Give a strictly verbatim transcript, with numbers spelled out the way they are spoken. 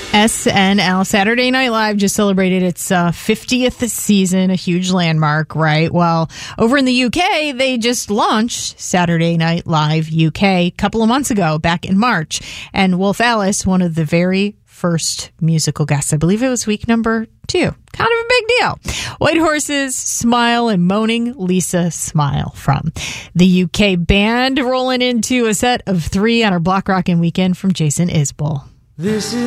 S N L, Saturday Night Live, just celebrated its uh, fiftieth season, a huge landmark, right? Well, over in the U K, they just launched Saturday Night Live U K a couple of months ago, back in March. And Wolf Alice, one of the very first musical guests, I believe it was week number two. Kind of a big deal. White Horses, Smile, and Moaning Lisa Smile from the U K band, rolling into a set of three on our Block Rockin' Weekend from Jason Isbell. This is